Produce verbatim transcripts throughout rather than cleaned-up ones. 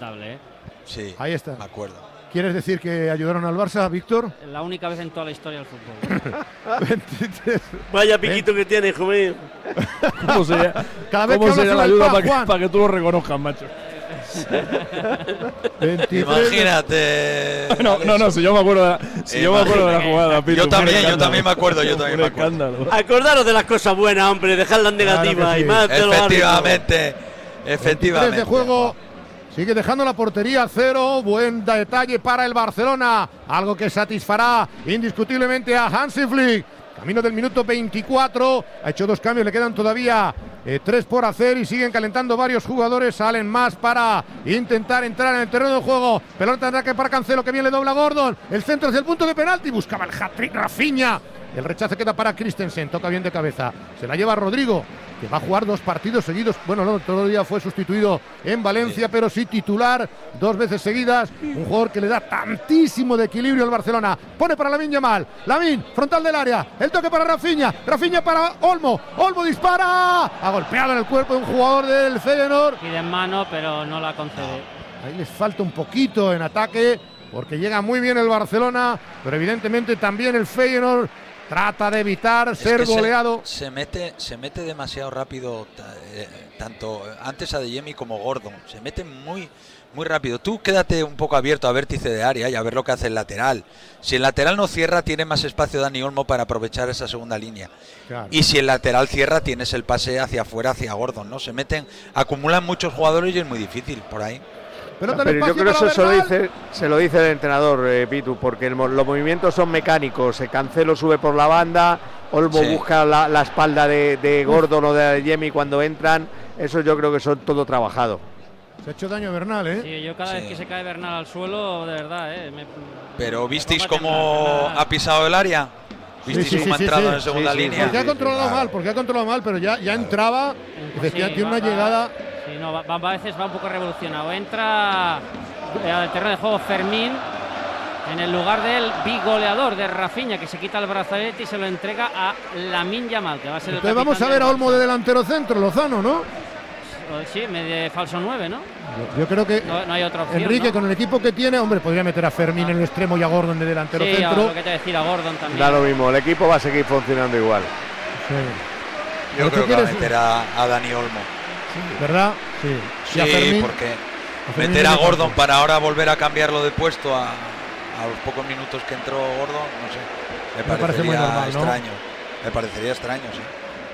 inolvidable, ¿eh? Sí, ahí está. Me acuerdo. ¿Quieres decir que ayudaron al Barça, Víctor? La única vez en toda la historia del fútbol. veintitrés. Vaya piquito ¿Eh? que tiene, hijo mío. ¿Cómo sería, Cada vez ¿cómo que sería la ayuda para que, pa que tú lo reconozcas, macho? Imagínate. No, no, no, si yo me acuerdo de la, si eh, yo me acuerdo de la jugada, Pitu, yo también, yo también me acuerdo, yo también me acuerdo. Escándalo. Acordaros de las cosas buenas, hombre, dejad las negativas claro sí. y más de efectivamente, efectivamente. de juego. Sigue dejando la portería a cero. Buen detalle para el Barcelona. Algo que satisfará indiscutiblemente a Hansi Flick. Camino del minuto veinticuatro. Ha hecho dos cambios, le quedan todavía eh, tres por hacer y siguen calentando varios jugadores. Salen más para intentar entrar en el terreno de juego. Pelota de ataque para Cancelo, que bien le dobla Gordon. El centro es el punto de penalti. Buscaba el hat-trick Rafinha. El rechazo queda para Christensen. Toca bien de cabeza. Se la lleva Rodrigo, que va a jugar dos partidos seguidos. Bueno, no, todo el día fue sustituido en Valencia, pero sí titular dos veces seguidas. Un jugador que le da tantísimo de equilibrio al Barcelona. Pone para Lamine Yamal. Lamine, frontal del área. El toque para Rafinha. Rafinha para Olmo. Olmo dispara. Ha golpeado en el cuerpo de un jugador del Feyenoord. Pide en mano, pero no la concede. Ahí les falta un poquito en ataque, porque llega muy bien el Barcelona, pero evidentemente también el Feyenoord trata de evitar es ser goleado. Se, se, mete, se mete demasiado rápido, eh, tanto antes Adeyemi como Gordon. Se mete muy, muy rápido. Tú quédate un poco abierto a vértice de área y a ver lo que hace el lateral. Si el lateral no cierra, tiene más espacio Dani Olmo para aprovechar esa segunda línea. Claro. Y si el lateral cierra, tienes el pase hacia afuera, hacia Gordon, ¿no? Se meten, acumulan muchos jugadores y es muy difícil por ahí. Pero yo creo que eso se lo, dice, se lo dice el entrenador, eh, Pitu, porque el, los movimientos son mecánicos. El Cancelo sube por la banda, Olmo sí. busca la, la espalda de, de Gordon o de Jamie cuando entran. Eso yo creo que son todo trabajado. Se ha hecho daño a Bernal, ¿eh? Sí, yo cada sí. vez que se cae Bernal al suelo, de verdad, ¿eh? Me, Pero ¿visteis cómo ha pisado el área? ¿Visteis sí, sí, cómo sí, ha entrado sí, en segunda sí, sí, línea? Porque ha controlado claro. mal, porque ha controlado mal, pero ya, ya entraba, pues sí, tiene una va, llegada. Sí, no, va, va, a veces va un poco revolucionado. Entra al terreno de juego Fermín en el lugar del bigoleador de Rafinha, que se quita el brazalete y se lo entrega a Lamine Yamal, que va a ser el Entonces vamos a ver a Olmo de delantero centro, Lozano, ¿no? Sí, de falso nueve, ¿no? Yo, yo creo que no, no hay otra opción, Enrique, ¿no? Con el equipo que tiene, hombre, podría meter a Fermín en el extremo y a Gordon de delantero sí, centro. Lo que te decir, a Gordon también. Da lo mismo, el equipo va a seguir funcionando igual. Sí. Yo creo que va a meter a, a Dani Olmo. Sí, ¿verdad? Sí. Sí, y a Fermín, porque a Fermín meter a Gordon campo. Para ahora volver a cambiarlo de puesto a, a los pocos minutos que entró Gordon, no sé. Me, me parecería parece muy normal, extraño. ¿No? Me parecería extraño, sí.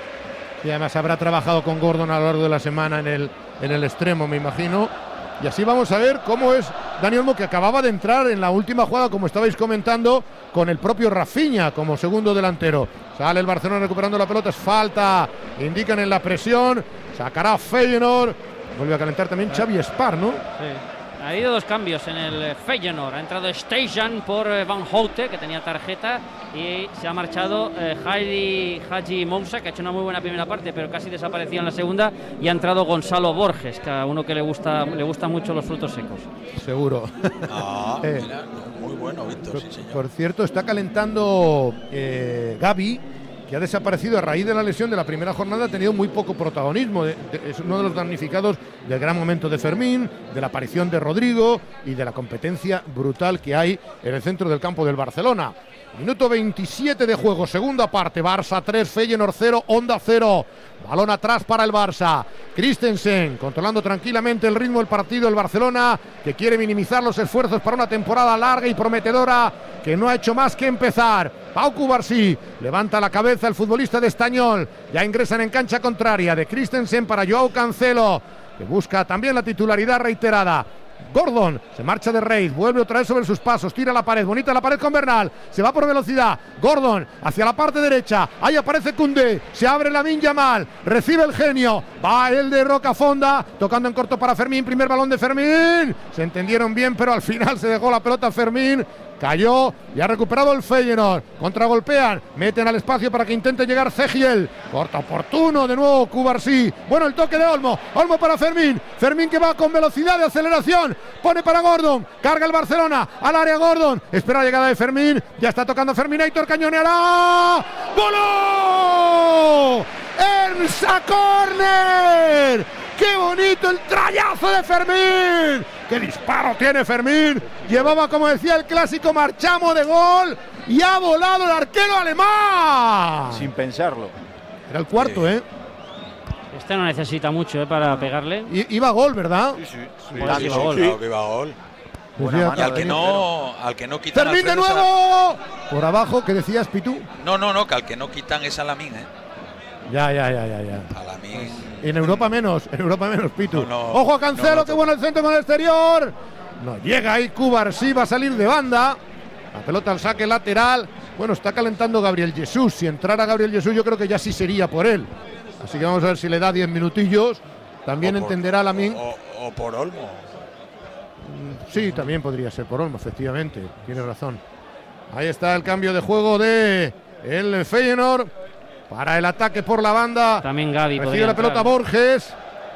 Y además habrá trabajado con Gordon a lo largo de la semana en el, en el extremo, me imagino. Y así vamos a ver cómo es Dani Olmo, que acababa de entrar en la última jugada, como estabais comentando, con el propio Rafinha como segundo delantero. Sale el Barcelona recuperando la pelota, es falta, indican en la presión, sacará Feyenoord. Vuelve a calentar también Xavi Spar, ¿no? Sí. Ha habido dos cambios en el Feyenoord. Ha entrado Stegen por Van Houte, que tenía tarjeta, y se ha marchado eh, Heidi Haji Moussa, que ha hecho una muy buena primera parte, pero casi desapareció en la segunda, y ha entrado Gonzalo Borges, que a uno que le gusta le gustan mucho los frutos secos. Seguro. Ah, eh, mira, muy bueno, Víctor, por, sí, señor. Por cierto, está calentando eh, Gavi, que ha desaparecido a raíz de la lesión de la primera jornada, ha tenido muy poco protagonismo. De, de, es uno de los damnificados del gran momento de Fermín, de la aparición de Rodrigo y de la competencia brutal que hay en el centro del campo del Barcelona. Minuto veintisiete de juego, segunda parte, Barça tres, Feyenoord cero, Onda cero. Balón atrás para el Barça. Christensen controlando tranquilamente el ritmo del partido. El Barcelona, que quiere minimizar los esfuerzos para una temporada larga y prometedora que no ha hecho más que empezar. Pau Cubarsí levanta la cabeza el futbolista de Estañol. Ya ingresan en cancha contraria de Christensen para Joao Cancelo, que busca también la titularidad reiterada. Gordon se marcha de Reis, vuelve otra vez sobre sus pasos, tira la pared, bonita la pared con Bernal, se va por velocidad, Gordon hacia la parte derecha, ahí aparece Koundé, se abre Lamine Yamal, recibe el genio, va el de Rocafonda, tocando en corto para Fermín, primer balón de Fermín, se entendieron bien, pero al final se dejó la pelota Fermín, cayó y ha recuperado el Feyenoord, contragolpean, meten al espacio para que intente llegar Cegiel, corta oportuno de nuevo Cubarsí, bueno el toque de Olmo, Olmo para Fermín, Fermín que va con velocidad de aceleración, pone para Gordon, carga el Barcelona, al área Gordon, espera la llegada de Fermín, ya está tocando Fermín, Aitor cañoneará, ¡gol! ¡Ensa Corner! ¡Qué bonito el trayazo de Fermín! ¡Qué disparo tiene Fermín! Llevaba, como decía el clásico, marchamo de gol y ha volado el arquero alemán. Sin pensarlo. Era el cuarto, Sí. ¿eh? Este no necesita mucho ¿eh? para pegarle. I- iba gol, ¿verdad? Sí, sí. Pues Sí, iba sí, gol. claro que iba gol. Decía, Y mano al que no, al que no quitan Fermín de Alfredo nuevo. Por abajo, ¿qué decías, Pitu? Sala- No, no, no, que al que no quitan es a Lamín, ¿eh? Ya, ya, ya, ya, ya. A Lamín. En Europa menos, en Europa menos, Pitu. No, no, Ojo a Cancelo, no, no, qué bueno el centro con el exterior. No llega ahí Cubarsí, va a salir de banda. La pelota al saque lateral. Bueno, está calentando Gabriel Jesús. Si entrara Gabriel Jesús, yo creo que ya sí sería por él. Así que vamos a ver si le da diez minutillos. También O por- entenderá Lamín. O, o- o por Olmo. Sí, también podría ser por Olmo, efectivamente. Tiene razón. Ahí está el cambio de juego de el Feyenoord para el ataque por la banda. También Gavi Recibe podría la pelota entrar. Borges.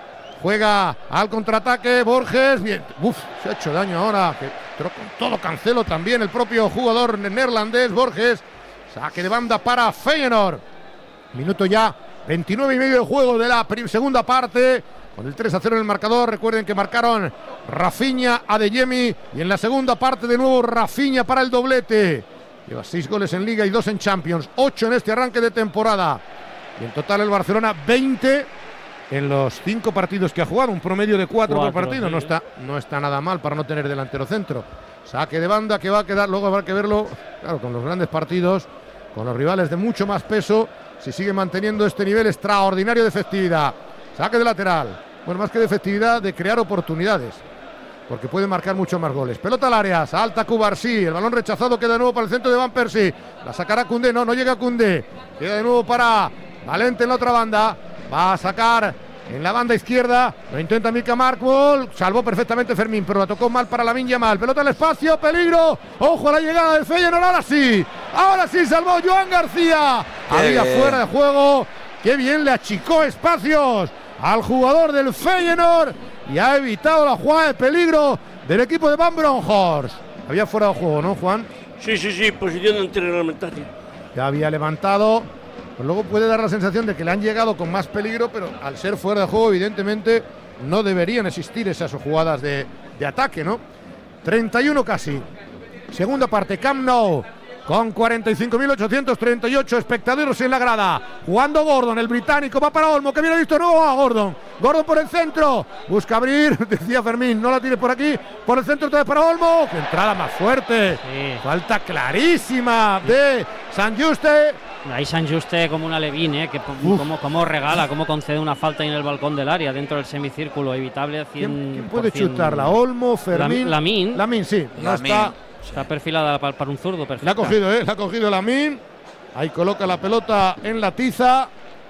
Juega al contraataque Borges. Bien. Uf, se ha hecho daño ahora. Que entró con todo Cancelo también. El propio jugador neerlandés Borges. Saque de banda para Feyenoord. Minuto ya veintinueve y medio de juego de la prim- segunda parte. Con el tres a cero en el marcador. Recuerden que marcaron Rafinha, Adeyemi. Y en la segunda parte de nuevo Rafinha para el doblete. Lleva seis goles en Liga y dos en Champions. Ocho en este arranque de temporada. Y en total el Barcelona veinte en los cinco partidos que ha jugado. Un promedio de cuatro, por Cuatro, partido. sí. No está, no está nada mal para no tener delantero centro. Saque de banda que va a quedar. Luego habrá que verlo, claro, con los grandes partidos. Con los rivales de mucho más peso. Si sigue manteniendo este nivel extraordinario de efectividad. Saque de lateral. Bueno, más que de efectividad, de crear oportunidades. Porque puede marcar mucho más goles. Pelota al área, salta Cubarsí. El balón rechazado queda de nuevo para el centro de Van Persie. La sacará Koundé. No, no llega Koundé. Queda de nuevo para Valente en la otra banda. Va a sacar en la banda izquierda. Lo intenta Mika Markvold. Salvó perfectamente Fermín, pero la tocó mal para Lamine Yamal. Pelota al espacio, peligro. Ojo a la llegada del Feyenoord. Ahora sí. Ahora sí salvó Joan García. Qué Había bien. fuera de juego. Qué bien le achicó espacios al jugador del Feyenoord y ha evitado la jugada de peligro del equipo de Van Bronckhorst. Había fuera de juego, ¿no, Juan? Sí, sí, sí, posición antirreglamentaria. Ya había levantado. Pues luego puede dar la sensación de que le han llegado con más peligro, pero al ser fuera de juego, evidentemente, no deberían existir esas jugadas de, de ataque, ¿no? treinta y uno casi. Segunda parte, Camp Nou. Con cuarenta y cinco mil ochocientos treinta y ocho espectadores en la grada. Jugando Gordon, el británico, va para Olmo, que viene visto nuevo a Gordon. Gordon por el centro, busca abrir, decía Fermín, no la tiene por aquí. Por el centro otra vez para Olmo, que entrada más fuerte. Sí. Falta clarísima de San Juste. Ahí San Juste como una Levín, ¿eh? que po- como, como regala, como concede una falta ahí en el balcón del área, dentro del semicírculo, evitable a cien ¿Quién, quién por puede cien. chutarla? Olmo, Fermín. Lam- Lamine. Lamine, sí. No Lamine. está. Está perfilada para, para un zurdo, perfecto. La ha cogido, ¿eh? La ha cogido Lamine. Ahí coloca la pelota en la tiza.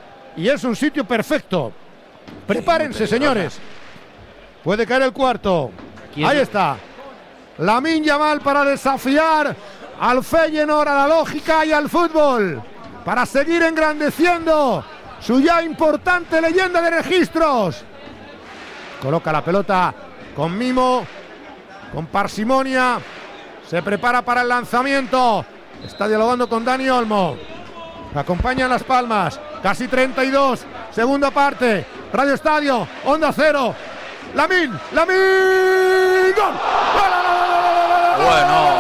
Y es un sitio perfecto. Prepárense, Sí, muy señores. Puede caer el cuarto. ¿Quién? Ahí está. Lamine Yamal para desafiar al Feyenoord, a la lógica y al fútbol. Para seguir engrandeciendo su ya importante leyenda de registros. Coloca la pelota con mimo, con parsimonia. Se prepara para el lanzamiento. Está dialogando con Dani Olmo. Acompañan las palmas. Casi treinta y dos. Segunda parte. Radio Estadio. Onda Cero. Lamine. Lamine. ¡Gol! Bueno.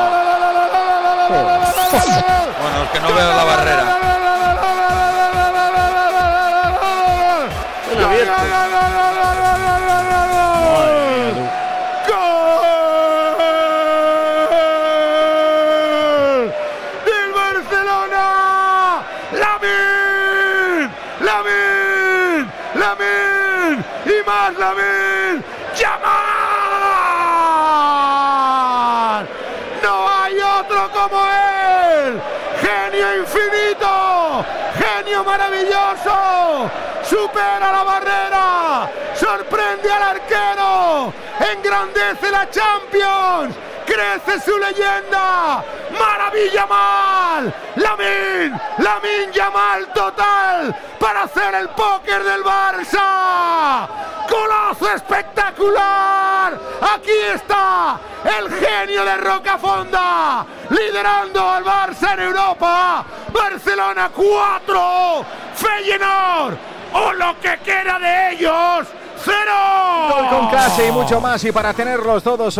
Bueno, es que no veo la barrera. Están abiertos. ¡Gol! ¡Del Barcelona! ¡Lamine! ¡Lamine! ¡Lamine! ¡Y más Lamine! ¡Yamal! ¡No hay otro como él! ¡Genio infinito! ¡Genio maravilloso! ¡Supera la barrera! ¡Sorprende al arquero! ¡Engrandece la Champions! ¡Crece su leyenda! ¡Maravilla mal! ¡Lamine! ¡Lamine Yamal total! ¡Para hacer el póker del Barça! ¡Golazo espectacular! ¡Aquí está! ¡El genio de Rocafonda! ¡Liderando al Barça en Europa! ¡Barcelona cuatro! ¡Feyenoord! ¡O lo que queda de ellos! cero. Gol con clase y mucho más, y para tenerlos todos